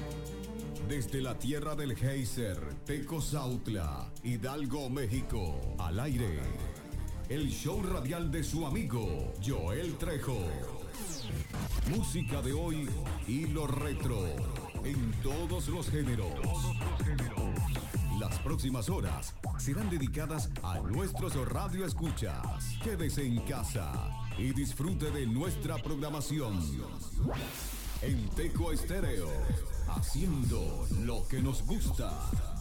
Desde la tierra del Geyser, Tecozautla, Hidalgo, México, al aire. El show radial de su amigo, Joel Trejo. Música de hoy y lo retro, en todos los géneros. Las próximas horas serán dedicadas a nuestros radioescuchas. Quédese en casa y disfrute de nuestra programación. En Teco Estéreo, haciendo lo que nos gusta.